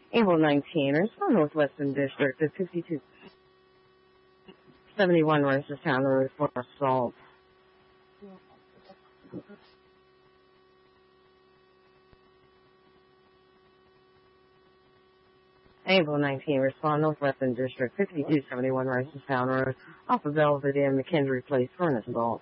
April 19, respond Northwestern District at 5271 Reisterstown Road for assault. April 19, respond Northwestern District 5271 Reisterstown Road off of Belvedere and McKendree Place for an assault.